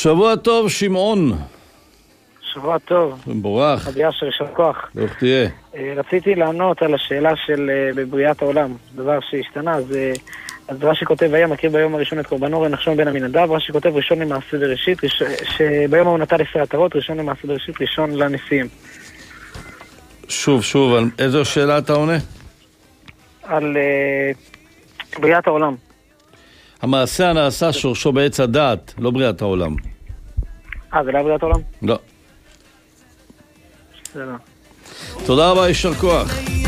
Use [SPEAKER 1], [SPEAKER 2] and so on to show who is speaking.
[SPEAKER 1] שבוע טוב, שמעון.
[SPEAKER 2] שבוע טוב.
[SPEAKER 1] מבורך.
[SPEAKER 2] רבי אשר, יישר כוח.
[SPEAKER 1] ברוך תהיה.
[SPEAKER 2] רציתי לענות על השאלה של בבריאת העולם, דבר שהשתנה, אז רש"י כותב, והיה מקריב ביום הראשון את קורבנו נחשון בן עמינדב, רש"י כותב ראשון למעשה בראשית, שביום הוא נטל 10 עטרות, ראשון למעשה בראשית, ראשון לנשיאים.
[SPEAKER 1] שוב, על איזו שאלה אתה עונה?
[SPEAKER 2] על בריאת העולם.
[SPEAKER 1] המעשה הנעשה שורשו בעץ הדעת, לא בריאת העולם.
[SPEAKER 2] זה לא בריאת העולם?
[SPEAKER 1] לא.
[SPEAKER 2] זה לא.
[SPEAKER 1] תודה רבה, יישר כוח.